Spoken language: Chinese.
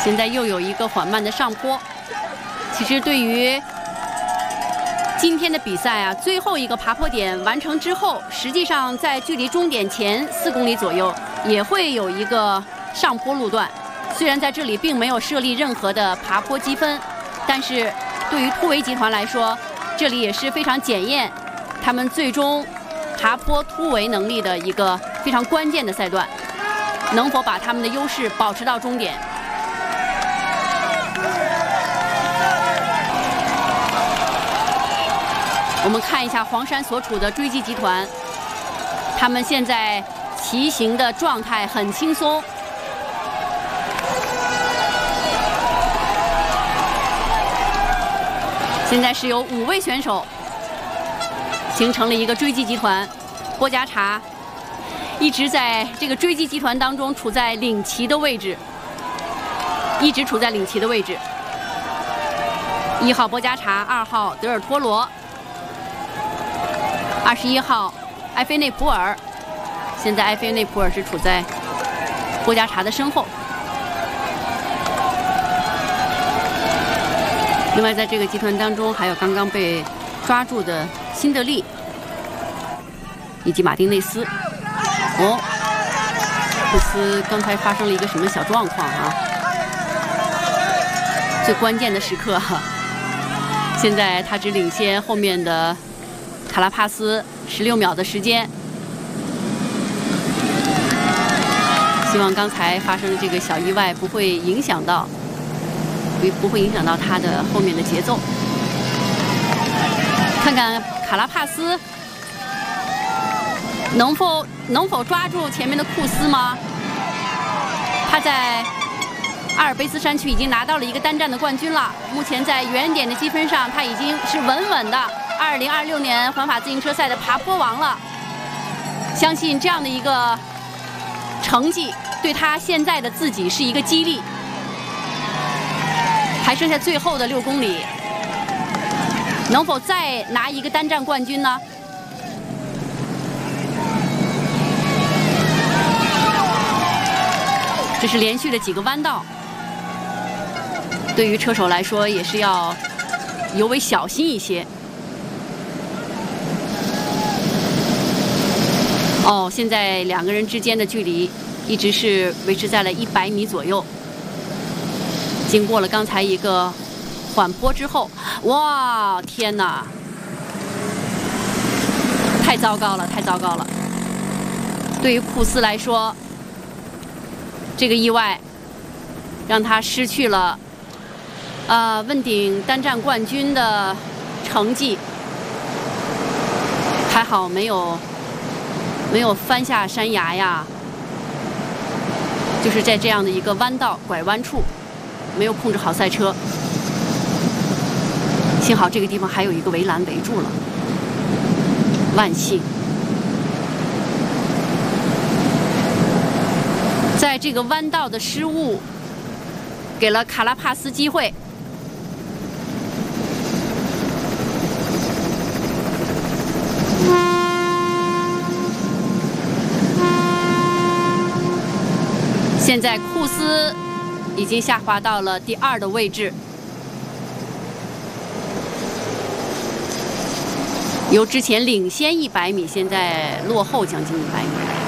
现在又有一个缓慢的上坡。其实对于今天的比赛啊，最后一个爬坡点完成之后，实际上在距离终点前4公里左右也会有一个上坡路段。虽然在这里并没有设立任何的爬坡积分，但是对于突围集团来说，这里也是非常检验他们最终爬坡突围能力的一个非常关键的赛段，能否把他们的优势保持到终点。我们看一下黄山所处的追击集团，他们现在骑行的状态很轻松。现在是有5位选手形成了一个追击集团，波加查一直在这个追击集团当中处在领旗的位置，一直处在领旗的位置。1号波加查，2号德尔托罗，21号埃菲内普尔。现在埃菲内普尔是处在波加查的身后。另外，在这个集团当中，还有刚刚被抓住的辛德利以及马丁内斯。哦，库斯刚才发生了一个什么小状况啊？最关键的时刻，现在他只领先后面的卡拉帕斯16秒的时间。希望刚才发生的这个小意外不会影响到他的后面的节奏。看看卡拉帕斯能否抓住前面的库斯吗？他在阿尔卑斯山区已经拿到了一个单站的冠军了。目前在原点的积分上，他已经是稳稳的2026年环法自行车赛的爬坡王了。相信这样的一个成绩对他现在的自己是一个激励。还剩下最后的6公里，能否再拿一个单站冠军呢？这是连续的几个弯道，对于车手来说也是要尤为小心一些。哦，现在2个人之间的距离一直是维持在了100米左右。经过了刚才一个缓坡之后，哇，天哪！太糟糕了，太糟糕了！对于库斯来说，这个意外让他失去了问鼎单站冠军的成绩。还好没有翻下山崖呀，就是在这样的一个弯道拐弯处。没有控制好赛车，幸好这个地方还有一个围栏围住了，万幸。在这个弯道的失误，给了卡拉帕斯机会。现在库斯已经下滑到了第2的位置，由之前领先100米，现在落后将近100米。